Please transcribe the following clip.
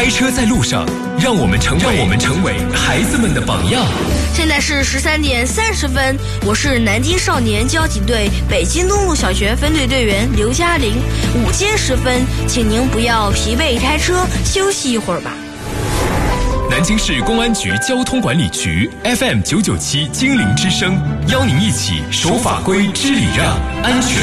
开车在路上，让我们成为孩子们的榜样。 现在是13点30分，我是南京少年交警队北京东路小学分队队员刘嘉玲。午间时分，请您不要疲惫开车，休息一会儿吧。 南京市公安局交通管理局 FM 997精灵之声，邀您一起守法规、知礼让，安全